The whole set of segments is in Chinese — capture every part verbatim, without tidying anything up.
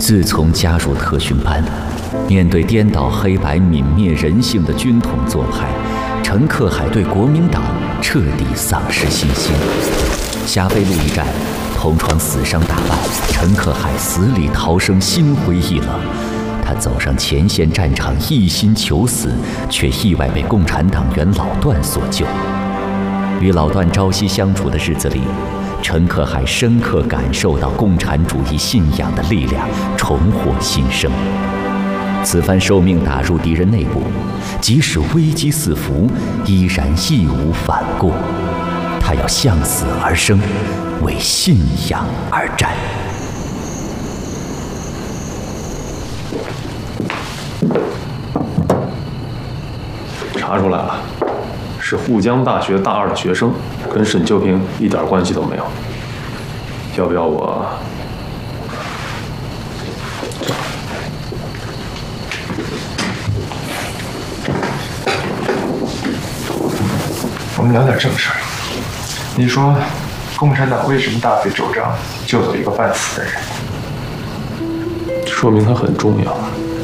自从加入特训班，面对颠倒黑白、泯灭人性的军统做派，陈克海对国民党彻底丧失信心。霞飞路一战，同窗死伤大半，陈克海死里逃生，心灰意冷。他走上前线战场，一心求死，却意外被共产党员老段所救。与老段朝夕相处的日子里，陈克海深刻感受到共产主义信仰的力量，重获新生。此番受命打入敌人内部，即使危机四伏，依然义无反顾。他要向死而生，为信仰而战。 查出来了，是沪江大学大二的学生，跟沈秋平一点关系都没有。要不要我？ 我们聊点正事儿。你说，共产党为什么大费周章救走一个半死的人？ 说明他很重要。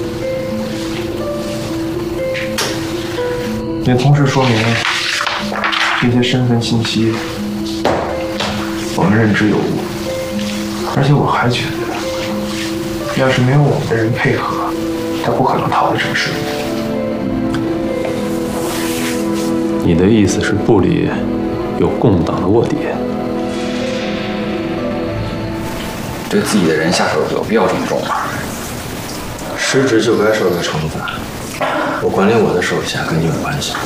也同时说明这些身份信息我们认知有误。而且我还觉得，要是没有我们的人配合，他不可能逃得这么顺利。 你的意思是部里有共党的卧底？ 对自己的人下手有必要这么重吗？ 失职就该受到惩罚，我管理我的手下跟你有关系。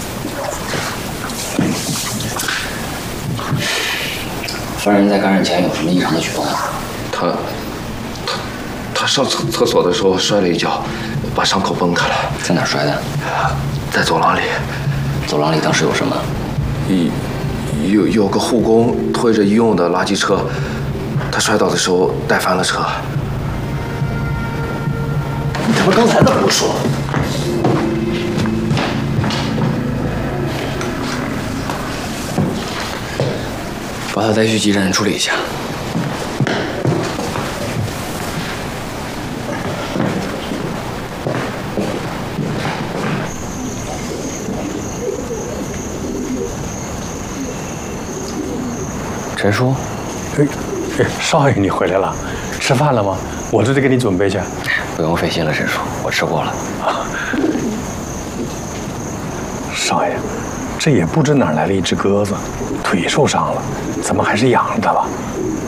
犯人在感染前有什么异常的举动吗？ 他，他，他上厕厕所的时候摔了一跤，把伤口崩开了。 在哪摔的？ 在走廊里。 走廊里当时有什么？ 有有个护工推着医用的垃圾车，他摔倒的时候带翻了车。 你他妈刚才怎么不说？把他带去急诊处理一下。陈叔， 哎，哎，少爷你回来了，吃饭了吗？我这就给你准备去。 不用费心了，陈叔，我吃过了。 啊，少爷，这也不知哪来了一只鸽子，腿受伤了，怎么还是养着它吧？